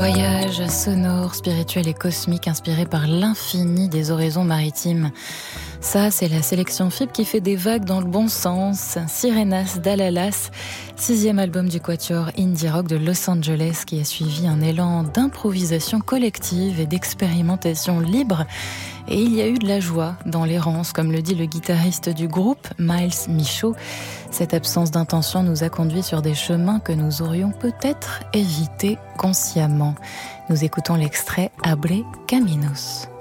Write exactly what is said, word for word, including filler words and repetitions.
Voyage sonore, spirituel et cosmique inspiré par l'infini des oraisons maritimes. Ça, c'est la sélection F I B qui fait des vagues dans le bon sens. Sirenas d'Alalas, sixième album du quatuor indie rock de Los Angeles qui a suivi un élan d'improvisation collective et d'expérimentation libre. Et il y a eu de la joie dans l'errance, comme le dit le guitariste du groupe, Miles Michaud. Cette absence d'intention nous a conduits sur des chemins que nous aurions peut-être évités consciemment. Nous écoutons l'extrait Abre Caminos.